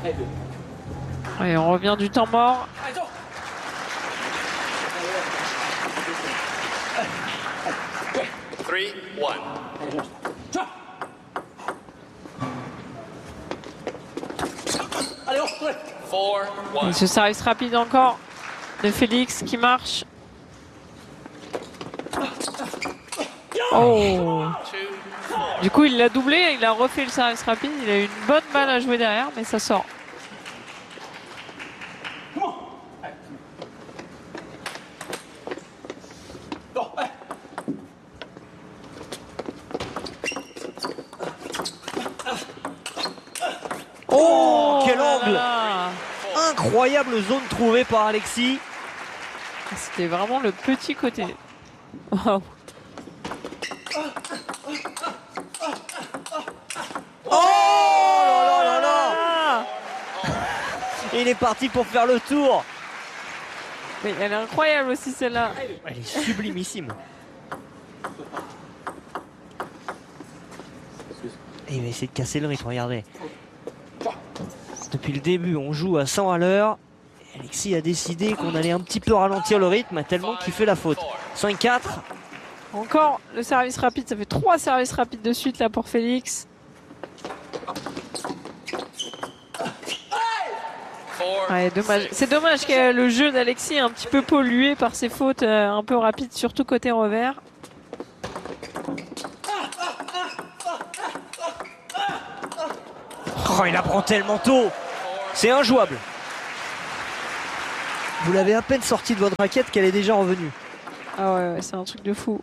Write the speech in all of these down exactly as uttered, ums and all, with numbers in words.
Et on revient du temps mort. three one. four one. Et ce service rapide encore de Félix qui marche. Oh. Du coup, il l'a doublé, il a refait le service rapide. Il a eu une bonne balle à jouer derrière, mais ça sort. Oh, quel angle! Là là. Incroyable zone trouvée par Alexis. C'était vraiment le petit côté. Wow. Oh là là là là! Il est parti pour faire le tour. Mais elle est incroyable aussi celle-là. Elle est sublimissime. Et il va essayer de casser le rythme, regardez. Depuis le début, on joue à cent à l'heure. Alexis a décidé qu'on allait un petit peu ralentir le rythme, tellement qu'il fait la faute. cinq quatre. Encore le service rapide, ça fait trois services rapides de suite là pour Félix. Ouais, dommage. C'est dommage que le jeu d'Alexis est un petit peu pollué par ses fautes euh, un peu rapides, surtout côté revers. Oh, il apprend tellement tôt. C'est injouable. Vous l'avez à peine sorti de votre raquette qu'elle est déjà revenue. Ah ouais, ouais c'est un truc de fou.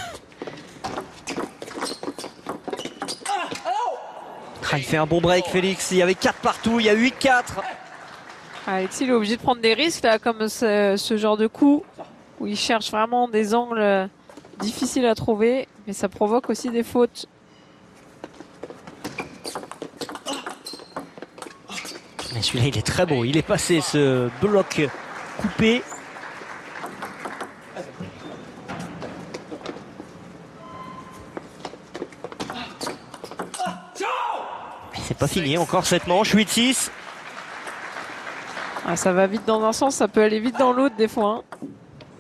Ah, il fait un bon break, Félix. Il y avait quatre partout, il y a huit quatre. Alexis il est obligé de prendre des risques là, comme ce, ce genre de coup où il cherche vraiment des angles difficiles à trouver, mais ça provoque aussi des fautes. Mais celui-là, il est très beau. Il est passé ce bloc coupé. Mais c'est pas fini. Encore cette manche. huit six. Ah, ça va vite dans un sens, ça peut aller vite dans l'autre des fois. Hein.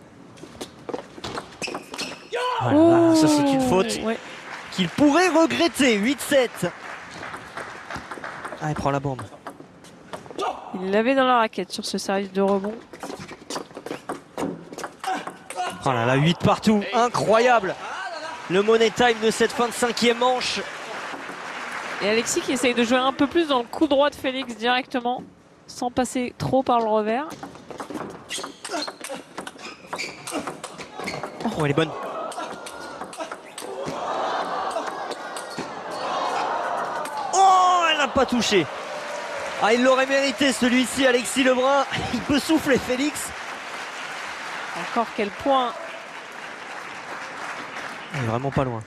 Voilà, ça c'est une faute ouais. qu'il pourrait regretter. huit sept. Ah, il prend la bande. Il l'avait dans la raquette sur ce service de rebond. Oh là là, huit partout. Incroyable. Le money time de cette fin de cinquième manche. Et Alexis qui essaye de jouer un peu plus dans le coup droit de Félix directement, sans passer trop par le revers. Oh, elle est bonne. Oh, elle n'a pas touché. Ah, il l'aurait mérité celui-ci, Alexis Lebrun. Il peut souffler, Félix. Encore quel point. Il est vraiment pas loin.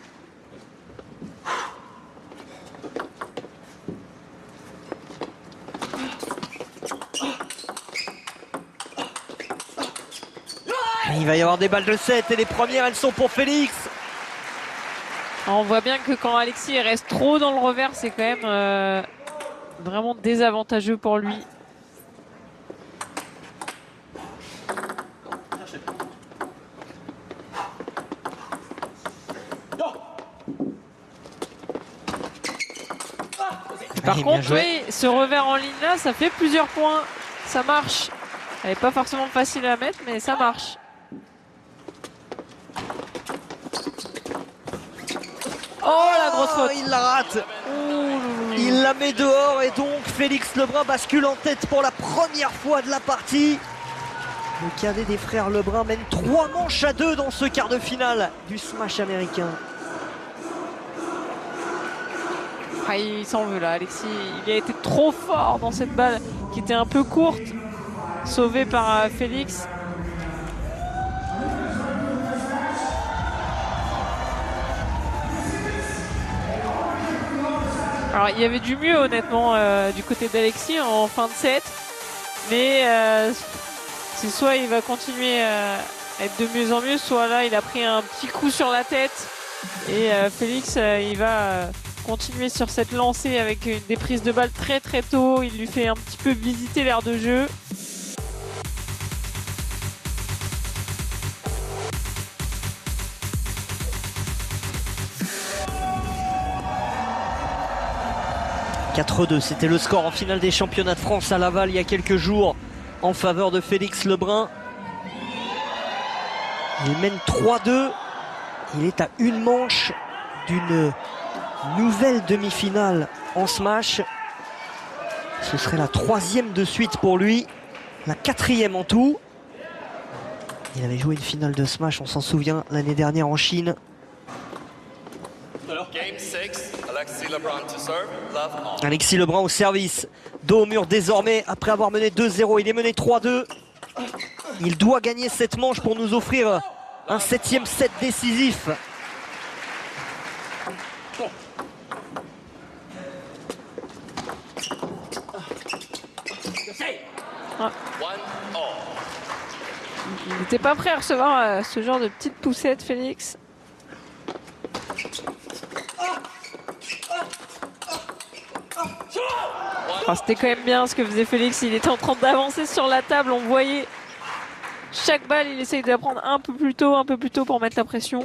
Il va y avoir des balles de sept et les premières elles sont pour Félix. On voit bien que quand Alexis reste trop dans le revers, c'est quand même euh, vraiment désavantageux pour lui. Par Allez, contre, oui, ce revers en ligne là, ça fait plusieurs points. Ça marche. Elle n'est pas forcément facile à mettre, mais ça marche. Oh, la grosse faute. Il la rate. Il la met dehors et donc Félix Lebrun bascule en tête pour la première fois de la partie. Le cadet des frères Lebrun mène trois manches à deux dans ce quart de finale du smash américain. Ah, il s'en veut là, Alexis. Il a été trop fort dans cette balle qui était un peu courte, sauvée par euh, Félix. Alors il y avait du mieux honnêtement euh, du côté d'Alexis en fin de set, mais euh, c'est soit il va continuer euh, à être de mieux en mieux, soit là il a pris un petit coup sur la tête et euh, Félix euh, il va euh, continuer sur cette lancée avec une, des prises de balles très très tôt. Il lui fait un petit peu visiter l'aire de jeu. quatre deux, c'était le score en finale des championnats de France à Laval il y a quelques jours en faveur de Félix Lebrun. Il mène trois deux. Il est à une manche d'une nouvelle demi-finale en smash. Ce serait la troisième de suite pour lui, la quatrième en tout. Il avait joué une finale de smash, on s'en souvient, l'année dernière en Chine. Game six, Alexis Lebrun to serve, love on. Alexis Lebrun au service, dos au mur désormais, après avoir mené deux zéro, il est mené trois deux. Il doit gagner cette manche pour nous offrir un septième set décisif. Ah. One all. Il n'était pas prêt à recevoir euh, ce genre de petite poussette, Félix. Oh, c'était quand même bien ce que faisait Félix. Il était en train d'avancer sur la table. On voyait chaque balle, il essaye de la prendre un peu plus tôt, un peu plus tôt pour mettre la pression.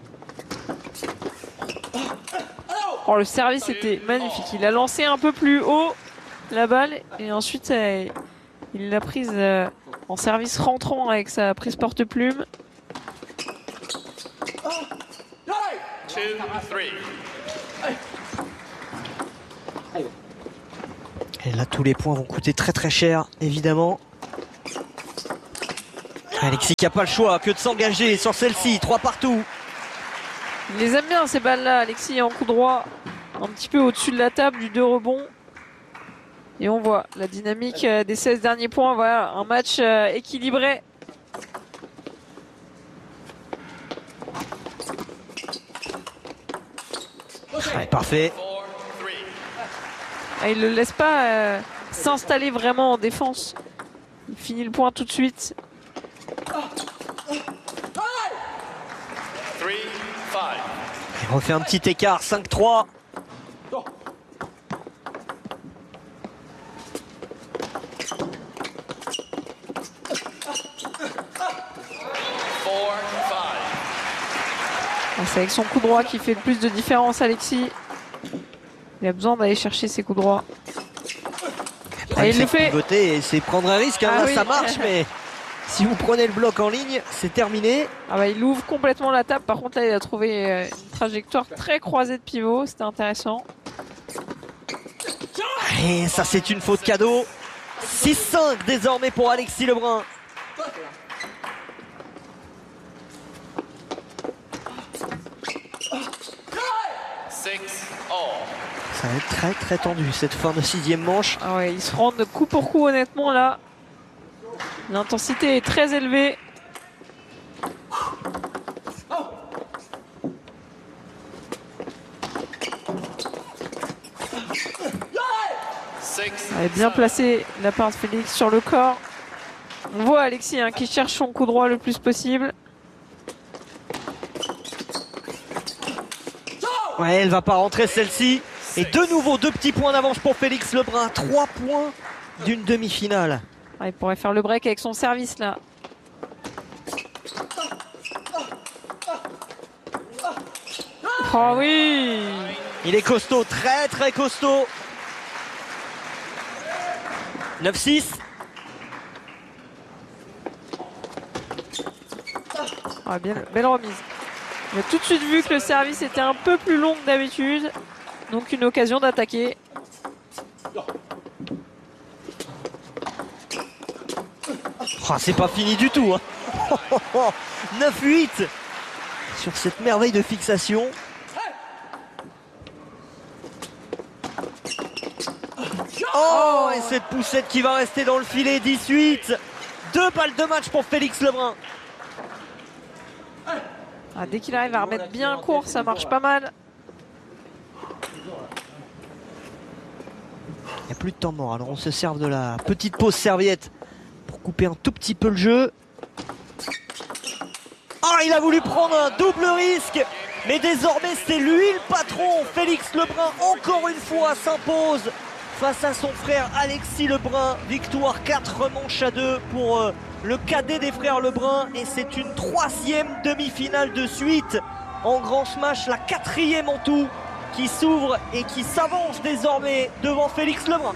Oh, le service était magnifique. Il a lancé un peu plus haut la balle et ensuite euh, il l'a prise euh, en service rentrant avec sa prise porte-plume. Two, three. Et là, tous les points vont coûter très très cher, évidemment. Alexis qui n'a pas le choix que de s'engager sur celle-ci, trois partout. Il les aime bien ces balles-là. Alexis est en coup droit, un petit peu au-dessus de la table, du deux rebonds. Et on voit la dynamique des seize derniers points. Voilà, un match équilibré. Ouais, parfait. Four, three. Ah, il ne le laisse pas euh, s'installer vraiment en défense. Il finit le point tout de suite. Three, five. Il refait un petit écart, cinq trois. Four, five. Ah, c'est avec son coup droit qui fait le plus de différence, Alexis. Il a besoin d'aller chercher ses coups droits. Ah, il le fait. Et c'est prendre un risque, hein. Ah Là oui. ça marche, mais si vous prenez le bloc en ligne, c'est terminé. Ah bah, il ouvre complètement la table. Par contre, là, il a trouvé euh, une trajectoire très croisée de pivot. C'était intéressant. Et ça, c'est une faute cadeau. six cinq désormais pour Alexis Lebrun. Six, all. Ça va être très très tendu cette fin de sixième manche. Ah ouais, ils se rendent coup pour coup, honnêtement, là. L'intensité est très élevée. Six, Elle est bien placée la part de Félix sur le corps. On voit Alexis hein, qui cherche son coup droit le plus possible. Ouais, elle va pas rentrer celle-ci. Et de nouveau, deux petits points d'avance pour Félix Lebrun. Trois points d'une demi-finale. Ah, il pourrait faire le break avec son service là. Oh oui! Il est costaud, très très costaud. neuf six. Ah, bien, belle remise. Il a tout de suite vu que le service était un peu plus long que d'habitude. Donc une occasion d'attaquer. Oh, c'est pas fini du tout. Hein. neuf huit sur cette merveille de fixation. Oh, et cette poussette qui va rester dans le filet. dix-huit. Deux balles de match pour Félix Lebrun. Ah, dès qu'il arrive à remettre bien court, ça marche pas mal. Il n'y a plus de temps mort, alors on se sert de la petite pause serviette pour couper un tout petit peu le jeu. Ah, il a voulu prendre un double risque. Mais désormais, c'est lui le patron. Félix Lebrun, encore une fois, s'impose face à son frère Alexis Lebrun. Victoire quatre manches à deux pour euh, le cadet des frères Lebrun. Et c'est une troisième demi-finale de suite en Grand Smash, la quatrième en tout, qui s'ouvre et qui s'avance désormais devant Félix Lebrun.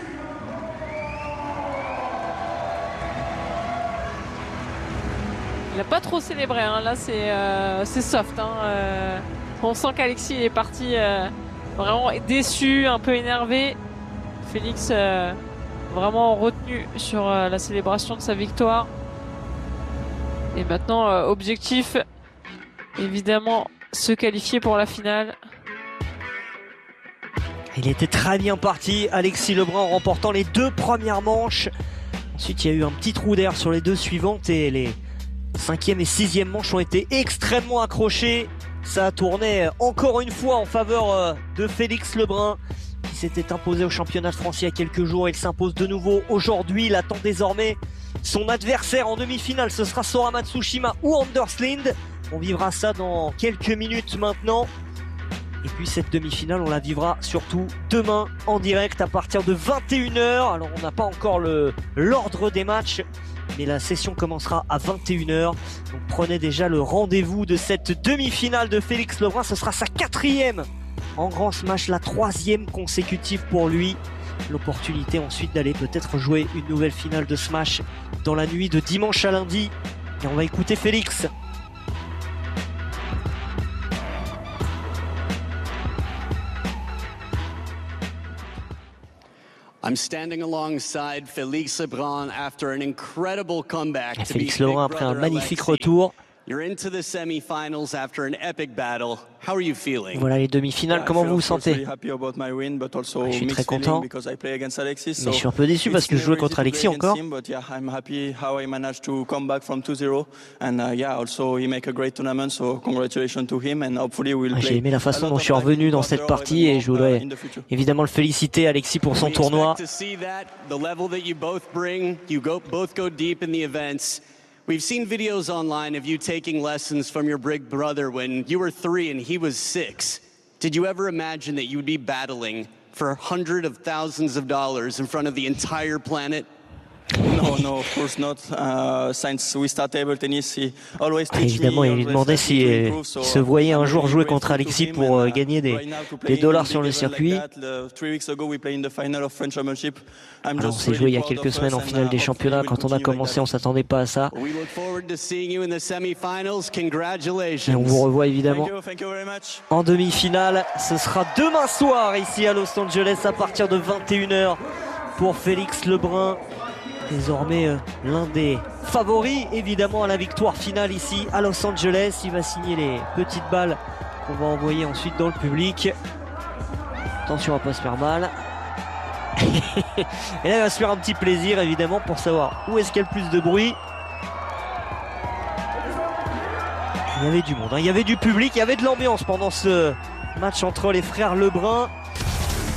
Il n'a pas trop célébré, hein. Là c'est euh, soft. Hein. Euh, on sent qu'Alexis est parti euh, vraiment déçu, un peu énervé. Félix euh, vraiment retenu sur euh, la célébration de sa victoire. Et maintenant, euh, objectif, évidemment, se qualifier pour la finale. Il était très bien parti, Alexis Lebrun, en remportant les deux premières manches. Ensuite, il y a eu un petit trou d'air sur les deux suivantes et les cinquième et sixième manches ont été extrêmement accrochées. Ça a tourné encore une fois en faveur de Félix Lebrun, qui s'était imposé au championnat de France il y a quelques jours. Il s'impose de nouveau aujourd'hui. Il attend désormais son adversaire en demi-finale. Ce sera Sora Matsushima ou Anders Lind. On vivra ça dans quelques minutes maintenant. Et puis cette demi-finale, on la vivra surtout demain en direct à partir de vingt et une heures. Alors on n'a pas encore le l'ordre des matchs, mais la session commencera à vingt et une heures. Donc prenez déjà le rendez-vous de cette demi-finale de Félix Lebrun. Ce sera sa quatrième en Grand Smash, la troisième consécutive pour lui. L'opportunité ensuite d'aller peut-être jouer une nouvelle finale de Smash dans la nuit de dimanche à lundi. Et on va écouter Félix. I'm standing alongside Félix Lebrun after an incredible comeback. Félix Lebrun après un magnifique retour. You're into the semi-finals after an epic battle. How are you feeling? Voilà les demi-finales, comment vous vous sentez? Je suis très content, mais je suis un peu déçu parce que je jouais contre Alexis encore. J'ai aimé la façon dont je suis revenu dans cette partie et je voudrais évidemment le féliciter, Alexis, pour son tournoi. We've seen videos online of you taking lessons from your big brother when you were three and he was six. Did you ever imagine that you would be battling for hundreds of thousands of dollars in front of the entire planet? No, no, of course not. Uh, since we start table tennis, he always teach me. Évidemment, il lui demandait s'il euh, se voyait un jour jouer contre Alexis pour euh, gagner des, des dollars sur le circuit. Alors, on s'est joué il y a quelques semaines en finale des championnats. Quand on a commencé, on s'attendait pas à ça. Et on vous revoit évidemment en demi-finale. Ce sera demain soir ici à Los Angeles à partir de vingt et une heures pour Félix Lebrun. Désormais euh, l'un des favoris évidemment à la victoire finale ici à Los Angeles. Il va signer les petites balles qu'on va envoyer ensuite dans le public. Attention à pas se faire mal. Et là il va se faire un petit plaisir évidemment pour savoir où est-ce qu'il y a le plus de bruit. Il y avait du monde, hein. Il y avait du public, il y avait de l'ambiance pendant ce match entre les frères Lebrun.